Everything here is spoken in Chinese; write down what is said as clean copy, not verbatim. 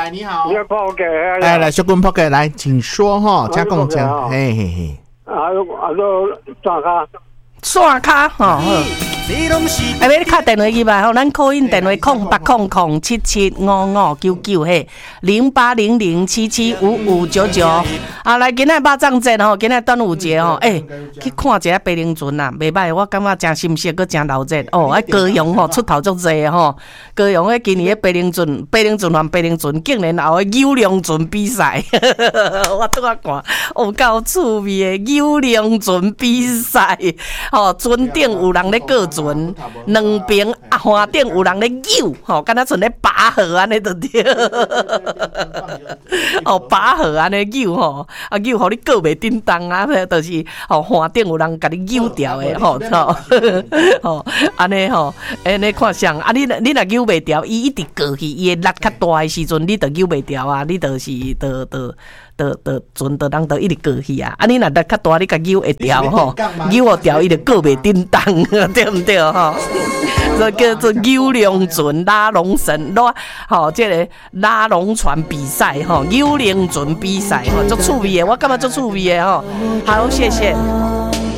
来，你好。 你要破给， 来，小棍破给，来，请说哈，加贡讲，嘿嘿嘿。 转卡， 线卡吼。要敲电话去吧，吼，咱call in电话0800775599嘿，0800775599。啊，来，今仔肉粽节吼，今仔端午节吼，去看一下白龙船啦，袂歹，我感觉真新鲜，佮真热闹哦。高雄吼出头足济吼，高雄今年白龙船竟然有游龙船比赛，我拄仔看，够趣味的游龙船比赛，吼，船顶有人咧过船。两边岸顶有人咧游，吼，敢若像咧拔河安尼就对，哦，拔河安尼游吼，游互你过袂叮当啊，就是吼岸顶有人甲你游掉的吼，吼，安尼吼，安尼看相，你若游袂掉，伊一直过去，伊的力较大的时阵，你就游袂掉啊，你就是船就人就一直过去啊，你若力较大，你甲游会掉吼，游互掉伊就过袂叮当，对毋对吼？这叫做游龙船拉龙绳吼，这个拉龙船比赛吼，游龙船比赛吼，足趣味的，我感觉足趣味的吼。好，谢谢。